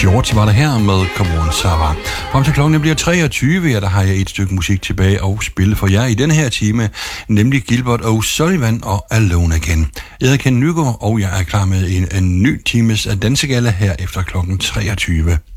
George var der her med Come On Sava. Frem til klokken bliver 23, ja, der har jeg et stykke musik tilbage og spille for jer i denne her time, nemlig Gilbert O'Sullivan og Alone Again. Jeg hedder Ken Nygaard, og jeg er klar med en ny times dansegalla her efter klokken 23.